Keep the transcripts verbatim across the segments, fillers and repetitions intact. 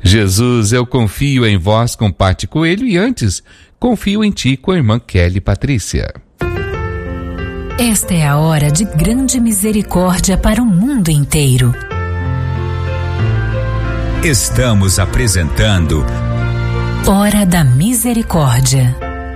Jesus, eu confio em vós com Pati Coelho e antes, confio em ti com a irmã Kelly Patrícia. Esta é a hora de grande misericórdia para o mundo inteiro. Estamos apresentando Hora da Misericórdia.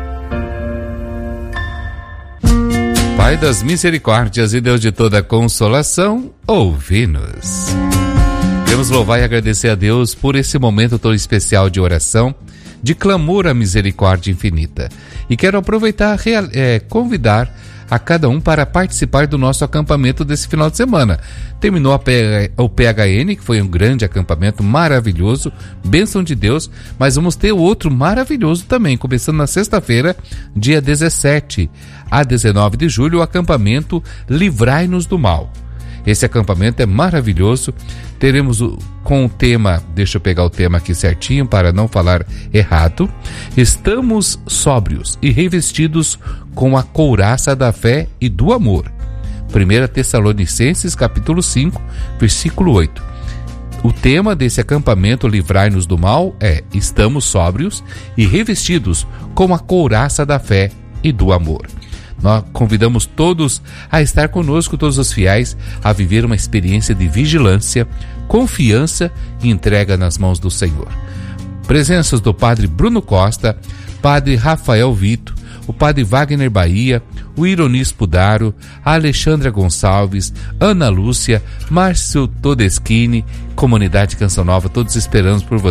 Pai das misericórdias e Deus de toda consolação, ouvi-nos. Queremos louvar e agradecer a Deus por esse momento tão especial de oração, de clamor à misericórdia infinita. E quero aproveitar e é, convidar a cada um para participar do nosso acampamento desse final de semana. Terminou a P, o P H N, que foi um grande acampamento maravilhoso, bênção de Deus, mas vamos ter outro maravilhoso também, começando na sexta-feira, dia dezessete a dezenove de julho, o acampamento Livrai-nos do Mal. Esse acampamento é maravilhoso. Teremos o, com o tema, deixa eu pegar o tema aqui certinho para não falar errado. Estamos sóbrios e revestidos com a couraça da fé e do amor. primeira Tessalonicenses capítulo cinco, versículo oito. O tema desse acampamento Livrai-nos do Mal é: estamos sóbrios e revestidos com a couraça da fé e do amor. Nós convidamos todos a estar conosco, todos os fiéis, a viver uma experiência de vigilância, confiança e entrega nas mãos do Senhor. Presenças do Padre Bruno Costa, Padre Rafael Vito, o Padre Wagner Bahia, o Ironis Pudaro, a Alexandra Gonçalves, Ana Lúcia, Márcio Todeschini, Comunidade Canção Nova, todos esperamos por você.